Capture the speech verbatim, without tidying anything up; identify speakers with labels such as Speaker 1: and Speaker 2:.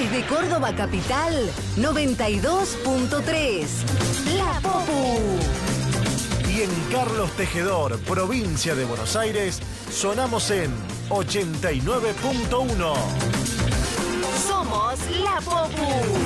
Speaker 1: Desde Córdoba Capital, noventa y dos punto tres. La Popu.
Speaker 2: Y en Carlos Tejedor, provincia de Buenos Aires, sonamos en ochenta y nueve punto uno.
Speaker 1: Somos La Popu.